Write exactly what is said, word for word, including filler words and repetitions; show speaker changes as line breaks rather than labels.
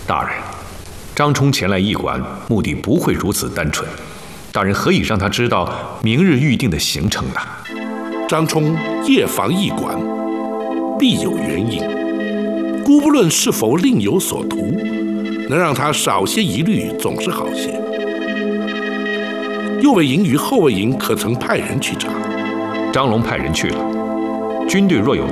大人，张冲前来驿馆，目的不会如此单纯。大人何以让他知道明日预定的行程呢？
张冲夜访驿馆，必有原因。姑不论是否另有所图，能让他少些疑虑，总是好些。右卫营与后卫营可曾派人去查？
张龙派人去了。军队若有